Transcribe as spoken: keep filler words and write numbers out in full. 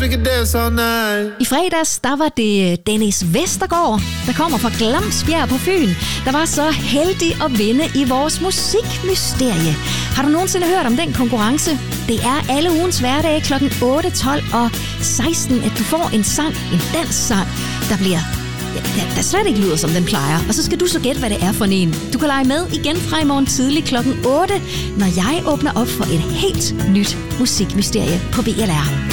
we can dance all night. I fredags, der var det Dennis Vestergaard, der kommer fra Glamsbjerg på Fyn, der var så heldig at vinde i vores musikmysterie. Har du nogensinde hørt om den konkurrence? Det er alle ugens hverdage klokken otte, tolv og seksten, at du får en sang, en danssang, der bliver... Ja, der slet ikke lyder, som den plejer. Og så skal du så gætte, hvad det er for en. Du kan lege med igen fra i morgen tidlig klokken otte, når jeg åbner op for et helt nyt musikmysterie på B L R.